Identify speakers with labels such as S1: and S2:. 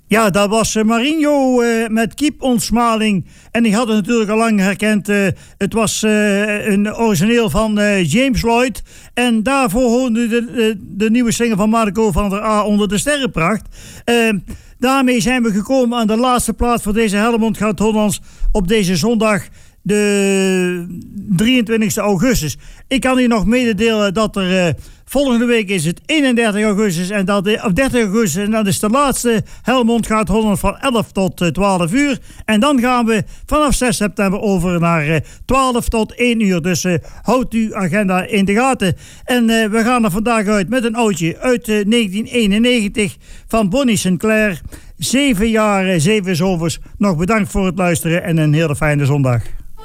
S1: Ja, dat was Marinho met Keep On Smiling. En ik had het natuurlijk al lang herkend. Het was een origineel van James Lloyd. En daarvoor hoorde de nieuwe single van Marco van der A onder de sterrenpracht. Daarmee zijn we gekomen aan de laatste plaats voor deze Helmond Gaat Hollands op deze zondag, de 23 augustus. Ik kan u nog mededelen dat er volgende week is het 31 augustus en dat op 30 augustus en dat is de laatste Helmond Gaat Holland van 11 tot 12 uur. En dan gaan we vanaf 6 september over naar 12 tot 1 uur. Dus houd uw agenda in de gaten. En we gaan er vandaag uit met een oudje uit 1991 van Bonnie Sinclair. 7 jaar, 7 zomers. Nog bedankt voor het luisteren en een hele fijne zondag.